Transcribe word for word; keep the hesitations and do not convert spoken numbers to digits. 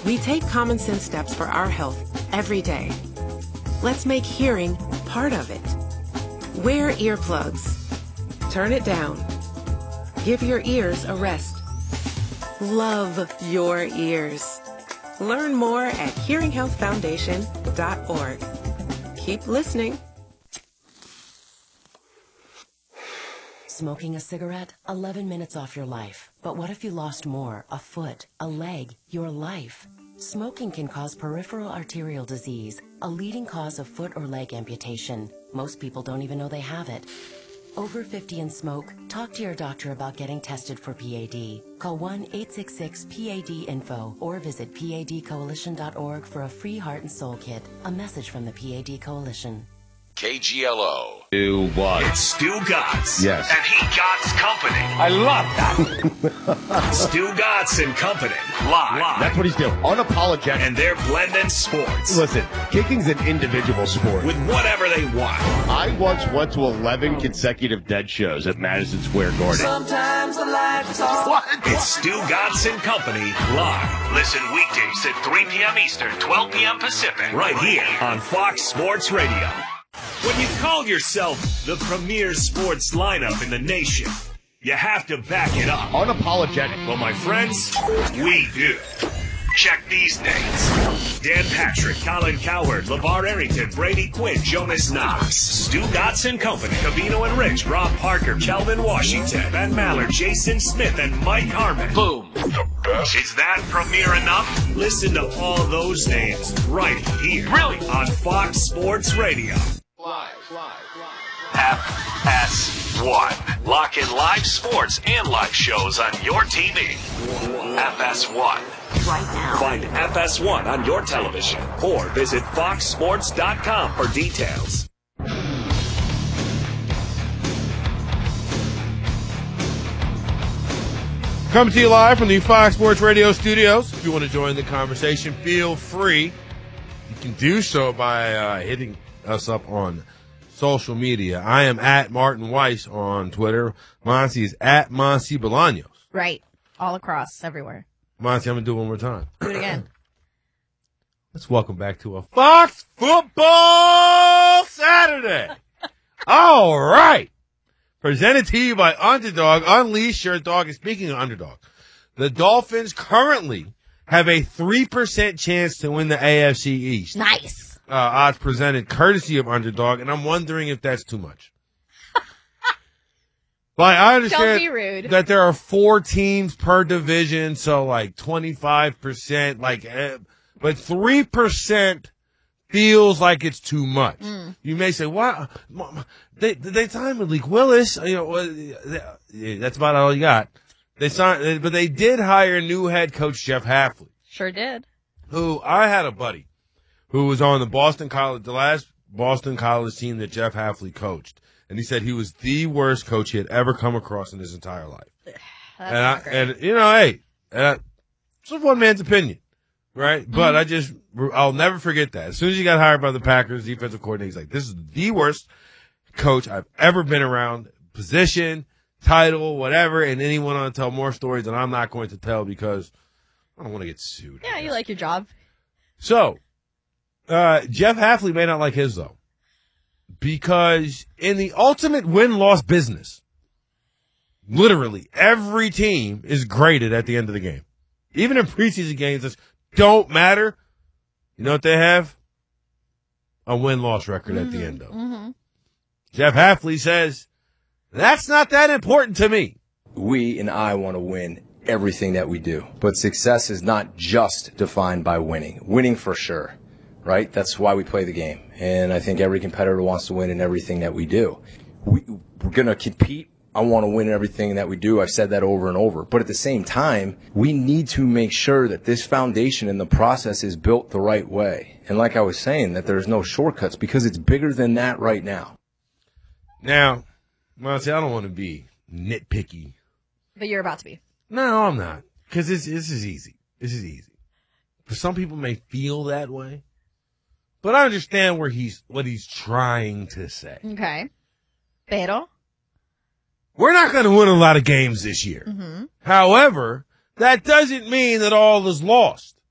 We take common sense steps for our health every day. Let's make hearing part of it. Wear earplugs. Turn it down. Give your ears a rest. Love your ears. Learn more at hearing health foundation dot org. Keep listening. Smoking a cigarette, eleven minutes off your life. But what if you lost more? A foot, a leg, your life? Smoking can cause peripheral arterial disease, a leading cause of foot or leg amputation. Most people don't even know they have it. Over fifty and smoke? Talk to your doctor about getting tested for P A D. Call one eight six six P A D info or visit P A D coalition dot org for a free heart and soul kit. A message from the P A D Coalition. K G L O. Stu what? It's Stu Gotts. Yes. And he Gotts Company. I love that. Stu Gotts and Company. Live. Live. That's what he's doing. Unapologetic. And they're blending sports. Listen, kicking's an individual sport. With whatever they want. I once went to eleven consecutive dead shows at Madison Square Garden. Sometimes the lights are... What? It's Stu Gotts and Company live. Listen weekdays at three p.m. Eastern, twelve p.m. Pacific. Right here on Fox Sports Radio. When you call yourself the premier sports lineup in the nation, you have to back it up. Unapologetic. Well, my friends, we do. Check these names. Dan Patrick, Colin Cowherd, LeVar Arrington, Brady Quinn, Jonas Knox, Stu Gotts and Company, Cavino and Rich, Rob Parker, Kelvin Washington, Ben Maller, Jason Smith, and Mike Harmon. Boom. The best. Is that premier enough? Listen to all those names right here. Really? On Fox Sports Radio. Live, live, live. F S one. Lock in live sports and live shows on your T V. F S one. Right now. Find F S one on your television or visit fox sports dot com for details. Coming to you live from the Fox Sports Radio studios. If you want to join the conversation, feel free. You can do so by uh, hitting us up on social media. I am at Martin Weiss on Twitter. Monty is at Monty Bolaños. Right. All across, everywhere. Monty, I'm going to do it one more time. Do it again. Let's welcome back to a Fox Football Saturday. All right. Presented to you by Underdog. Unleash your dog. And speaking of Underdog, the Dolphins currently have a three percent chance to win the A F C East. Nice. Uh, odds presented courtesy of Underdog, and I'm wondering if that's too much. Like, I understand Don't be rude. that there are four teams per division, so like twenty-five percent, like, uh, but three percent feels like it's too much. Mm. You may say, "Wow, they they signed Malik Willis." You know, uh, that's about all you got. They signed, but they did hire new head coach Jeff Hafley. Sure did. Who I had a buddy who was on the Boston College, the last Boston College team that Jeff Hafley coached. And he said he was the worst coach he had ever come across in his entire life. That's and, I, not great. and, you know, hey, and I, it's just one man's opinion, right? Mm-hmm. But I just, I'll never forget that. As soon as he got hired by the Packers defensive coordinator, he's like, this is the worst coach I've ever been around, position, title, whatever. And then he went on to tell more stories that I'm not going to tell because I don't want to get sued. Yeah, you like your job. So, Uh, Jeff Hafley may not like his, though, because in the ultimate win-loss business, literally every team is graded at the end of the game. Even in preseason games that don't matter, you know what they have? A win-loss record mm-hmm, at the end of it. Mm-hmm. Jeff Hafley says, that's not that important to me. We and I want to win everything that we do, but success is not just defined by winning. Winning for sure. Right? That's why we play the game. And I think every competitor wants to win in everything that we do. We, we're going to compete. I want to win in everything that we do. I've said that over and over. But at the same time, we need to make sure that this foundation and the process is built the right way. And like I was saying, that there's no shortcuts because it's bigger than that right now. Now, Monty, I don't want to be nitpicky. But you're about to be. No, I'm not. Because this, this is easy. This is easy. For some people may feel that way. But I understand where he's what he's trying to say. Okay. Pero? We're not going to win a lot of games this year. Mm-hmm. However, that doesn't mean that all is lost.